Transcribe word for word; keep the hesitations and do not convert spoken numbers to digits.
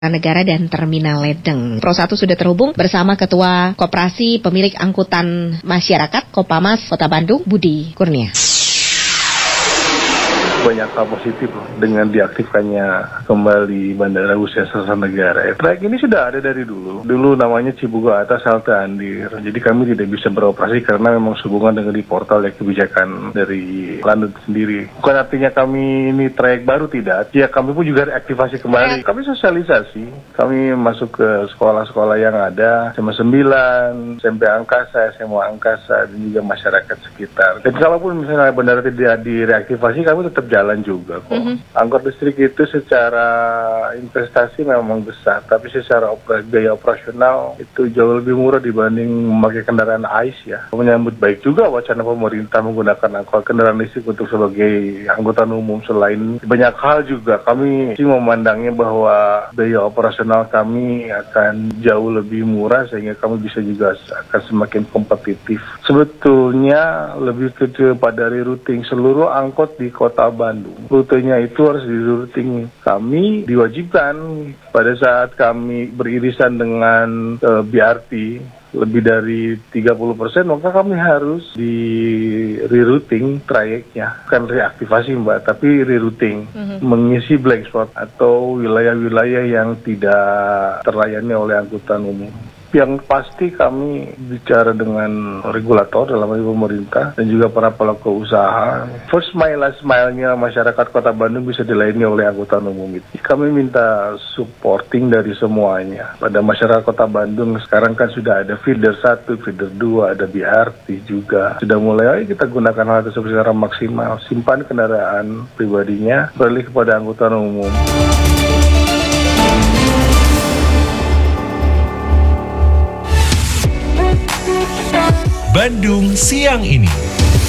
Negara dan Terminal Ledeng. Pro satu sudah terhubung bersama Ketua Koperasi Pemilik Angkutan Masyarakat Kopamas Kota Bandung, Budi Kurnia. Banyak hal positif loh dengan diaktifkannya kembali Bandara Hussein Sastra Negara. Trayek ini sudah ada dari dulu. Dulu namanya Cibuga Atas Halte Andir. Jadi kami tidak bisa beroperasi karena memang sehubungan dengan di portal ya kebijakan dari London sendiri. Bukan artinya kami ini trayek baru, tidak. Ya kami pun juga reaktivasi kembali. Kami sosialisasi. Kami masuk ke sekolah-sekolah yang ada, S M A sembilan, S M P Angkasa, S M A Angkasa, dan juga masyarakat sekitar. Dan kalaupun misalnya bandara tidak direaktivasi, kami tetap jalan juga kok. Mm-hmm. Angkot listrik itu secara investasi memang besar, tapi secara opera, biaya operasional itu jauh lebih murah dibanding memakai kendaraan I C E ya. Menyambut baik juga wacana pemerintah menggunakan angkot kendaraan listrik untuk sebagai angkutan umum. Selain banyak hal juga kami sih memandangnya bahwa biaya operasional kami akan jauh lebih murah sehingga kami bisa juga akan semakin kompetitif. Sebetulnya lebih kepada rerouting seluruh angkot di Kota Bandung. Rutenya itu harus di-routing. Kami diwajibkan pada saat kami beririsan dengan uh, B R T lebih dari tiga puluh persen, maka kami harus di rerouting trayeknya. Bukan reaktivasi Mbak, tapi rerouting. Mm-hmm. Mengisi blank spot atau wilayah-wilayah yang tidak terlayani oleh angkutan umum. Yang pasti kami bicara dengan regulator dalam hal pemerintah dan juga para pelaku usaha. First mile, last mile-nya masyarakat Kota Bandung bisa dilayani oleh angkutan umum itu. Kami minta supporting dari semuanya. Pada masyarakat Kota Bandung sekarang kan sudah ada feeder satu, feeder dua, ada B R T juga. Sudah mulai, ayo kita gunakan hal tersebut secara maksimal. Simpan kendaraan pribadinya, beralih kepada angkutan umum. Bandung Siang Ini.